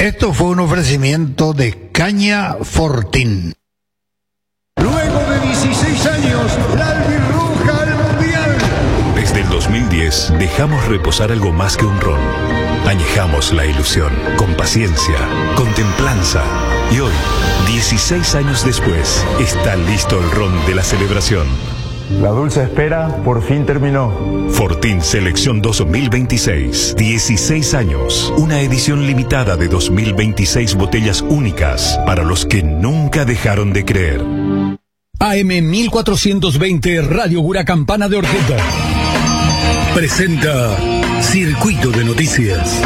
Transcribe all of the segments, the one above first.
Esto fue un ofrecimiento de Caña Fortín. Luego de 16 años, la albirroja al mundial. Desde el 2010 dejamos reposar algo más que un ron. Añejamos la ilusión, con paciencia, con templanza. Y hoy, 16 años después, está listo el ron de la celebración. La dulce espera por fin terminó. Fortín Selección 2026. 16 años. Una edición limitada de 2026 botellas únicas para los que nunca dejaron de creer. AM 1420 Radio Huracampana de Orqueta presenta Circuito de Noticias.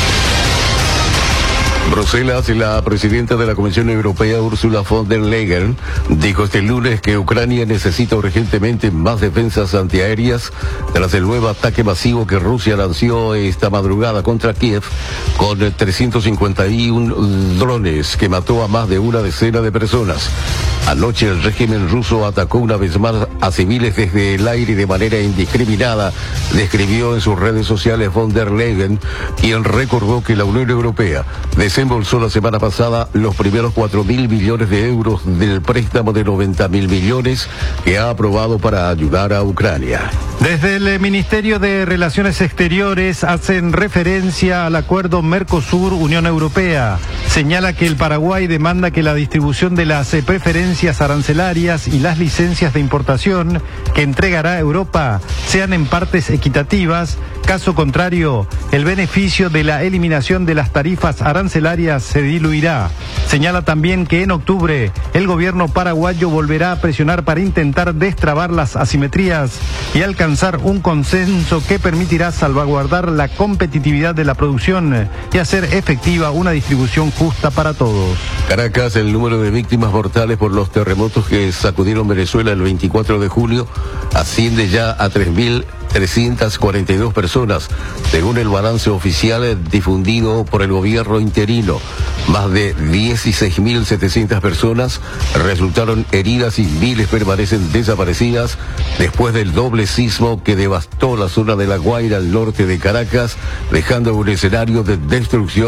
Bruselas, la presidenta de la Comisión Europea, Ursula von der Leyen, dijo este lunes que Ucrania necesita urgentemente más defensas antiaéreas tras el nuevo ataque masivo que Rusia lanzó esta madrugada contra Kiev con 351 drones que mató a más de una decena de personas. Anoche el régimen ruso atacó una vez más a civiles desde el aire de manera indiscriminada, describió en sus redes sociales von der Leyen, quien recordó que la Unión Europea desembolsó la semana pasada los primeros 4.000 millones de euros del préstamo de 90.000 millones que ha aprobado para ayudar a Ucrania. Desde el Ministerio de Relaciones Exteriores hacen referencia al acuerdo Mercosur-Unión Europea. Señala que el Paraguay demanda que la distribución de las preferencias arancelarias y las licencias de importación que entregará Europa sean en partes equitativas. Caso contrario, el beneficio de la eliminación de las tarifas arancelarias se diluirá. Señala también que en octubre el gobierno paraguayo volverá a presionar para intentar destrabar las asimetrías y alcanzar un consenso que permitirá salvaguardar la competitividad de la producción y hacer efectiva una distribución justa para todos. Caracas, el número de víctimas mortales por los terremotos que sacudieron Venezuela el 24 de julio asciende ya a 3.342 personas, según el balance oficial difundido por el gobierno interino. Más de 16.700 personas resultaron heridas y miles permanecen desaparecidas después del doble sismo que devastó la zona de La Guaira al norte de Caracas, dejando un escenario de destrucción